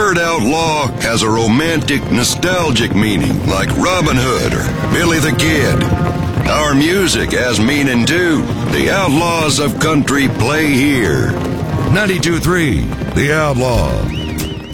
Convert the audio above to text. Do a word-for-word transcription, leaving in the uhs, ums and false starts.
word outlaw has a romantic, nostalgic meaning, like Robin Hood or Billy the Kid. Our music has meaning too. The Outlaws of Country play here. ninety-two point three, The Outlaw.